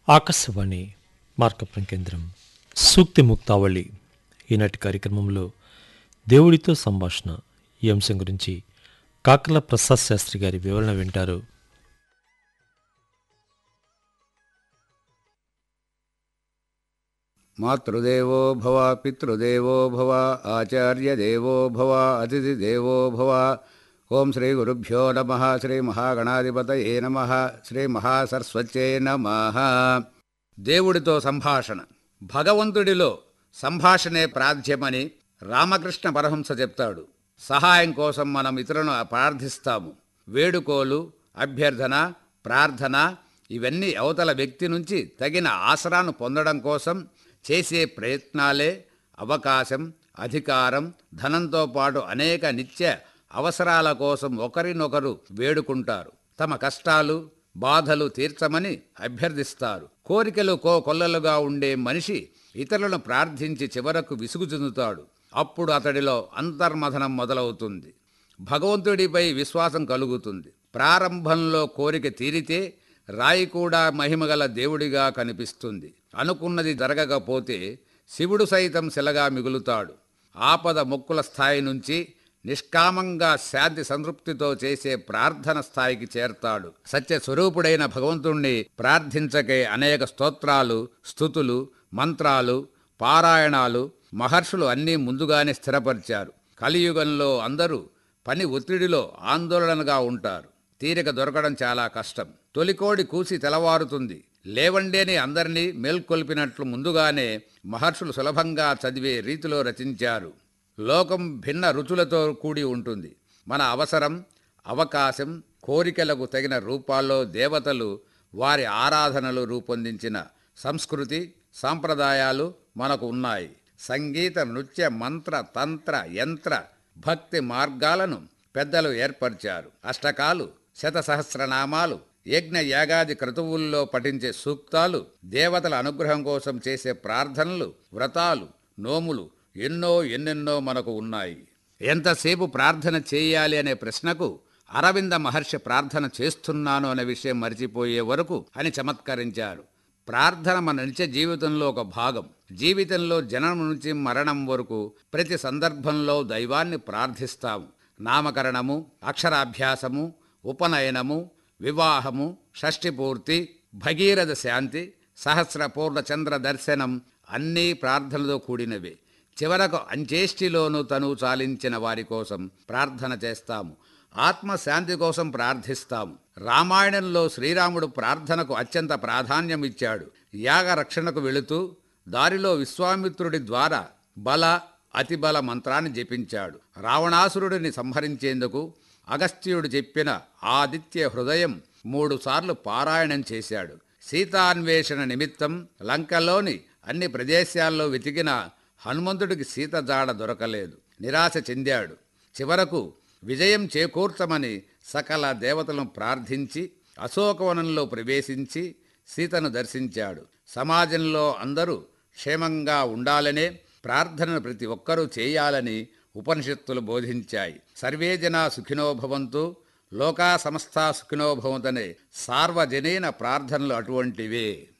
ఆకాశవాణి మార్కపురం కేంద్రం సూక్తి ముక్తావళి ఈనాటి కార్యక్రమంలో దేవుడితో సంభాషణ ఈ అంశం గురించి కాకర్ల ప్రసాద్ శాస్త్రి గారి వివరణ వింటారు. మాతృదేవో భవ, పితృదేవో భవ, ఆచార్యదేవో భవ, అతిథిదేవో భవ. ఓం శ్రీ గురుభ్యో నమః. శ్రీ మహాగణాధిపతయే నమః. శ్రీ మహాసరస్వత్యై నమః. దేవుడితో సంభాషణ. భగవంతుడిలో సంభాషణే ప్రార్థ్యమని రామకృష్ణ పరమహంస చెప్తాడు. సహాయం కోసం మనం ఇతరులను ప్రార్థిస్తాము. వేడుకోలు, అభ్యర్థన, ప్రార్థన ఇవన్నీ అవతల వ్యక్తి నుంచి తగిన ఆసరాను పొందడం కోసం చేసే ప్రయత్నాలే అవకాశం, అధికారం, ధనంతో పాటు అనేక నిత్య అవసరాల కోసం ఒకరినొకరు వేడుకుంటారు. తమ కష్టాలు, బాధలు తీర్చమని అభ్యర్థిస్తారు. కోరికలు కోకొల్లలుగా ఉండే మనిషి ఇతరులను ప్రార్థించి చివరకు విసుగు చెందుతాడు. అప్పుడు అతడిలో అంతర్మథనం మొదలవుతుంది. భగవంతుడిపై విశ్వాసం కలుగుతుంది. ప్రారంభంలో కోరిక తీరితే రాయి కూడా మహిమగల దేవుడిగా కనిపిస్తుంది. అనుకున్నది జరగకపోతే శివుడు సైతం శిలగా మిగులుతాడు. ఆపద మొక్కుల స్థాయి నుంచి నిష్కామంగా శాంతి సంతృప్తితో చేసే ప్రార్థన స్థాయికి చేరతాడు. సత్యస్వరూపుడైన భగవంతుణ్ణి ప్రార్థించకే అనేక స్తోత్రాలు, స్తుతులు, మంత్రాలు, పారాయణాలు మహర్షులు అన్నీ ముందుగానే స్థిరపరిచారు. కలియుగంలో అందరూ పని ఒత్తిడిలో ఆందోళనగా ఉంటారు. తీరిక దొరకడం చాలా కష్టం. తొలికోడి కూసి తెలవారుతుంది. లేవండేని అందరినీ మేల్కొల్పినట్లు ముందుగానే మహర్షులు సులభంగా చదివే రీతిలో రచించారు. లోకం భిన్న రుచులతో కూడి ఉంటుంది. మన అవసరం, అవకాశం, కోరికలకు తగిన రూపాల్లో దేవతలు వారి ఆరాధనలు రూపొందించిన సంస్కృతి, సాంప్రదాయాలు మనకు ఉన్నాయి. సంగీత, నృత్య, మంత్ర, తంత్ర, యంత్ర, భక్తి మార్గాలను పెద్దలు ఏర్పరిచారు. అష్టకాలు, శతసహస్రనామాలు, యజ్ఞ యాగాది క్రతువుల్లో పఠించే సూక్తాలు, దేవతల అనుగ్రహం కోసం చేసే ప్రార్థనలు, వ్రతాలు, నోములు ఎన్నెన్నో మనకు ఉన్నాయి. ఎంతసేపు ప్రార్థన చేయాలి అనే ప్రశ్నకు అరవింద మహర్షి ప్రార్థన చేస్తున్నాను అనే విషయం మరిచిపోయే వరకు అని చమత్కరించారు. ప్రార్థన మన నిత్య జీవితంలో ఒక భాగం. జీవితంలో జననం నుంచి మరణం వరకు ప్రతి సందర్భంలో దైవాన్ని ప్రార్థిస్తాము. నామకరణము, అక్షరాభ్యాసము, ఉపనయనము, వివాహము, షష్ఠిపూర్తి, భగీరథ శాంతి, సహస్ర పూర్ణ చంద్ర దర్శనం అన్నీ ప్రార్థనతో కూడినవే. చివరకు అంచేష్టిలోనూ తను చాలించిన వారి కోసం ప్రార్థన చేస్తాము. ఆత్మశాంతి కోసం ప్రార్థిస్తాము. రామాయణంలో శ్రీరాముడు ప్రార్థనకు అత్యంత ప్రాధాన్యం ఇచ్చాడు. యాగ రక్షణకు వెళుతూ దారిలో విశ్వామిత్రుడి ద్వారా బల, అతిబల మంత్రాన్ని జపించాడు. రావణాసురుడిని సంహరించేందుకు అగస్త్యుడు చెప్పిన ఆదిత్య హృదయం 3 సార్లు పారాయణం చేశాడు. సీతాన్వేషణ నిమిత్తం లంకలోని అన్ని ప్రదేశాల్లో వెతికిన హనుమంతుడికి సీత జాడ దొరకలేదు. నిరాశ చెందాడు. చివరకు విజయం చేకూర్చమని సకల దేవతలను ప్రార్థించి అశోకవనంలో ప్రవేశించి సీతను దర్శించాడు. సమాజంలో అందరూ క్షేమంగా ఉండాలనే ప్రార్థనను ప్రతి ఒక్కరూ చేయాలని ఉపనిషత్తులు బోధించాయి. సర్వే జనా సుఖినో భవంతు, లోకా సమస్తా సుఖినో భవంతనే సార్వజనీన ప్రార్థనలు అటువంటివే.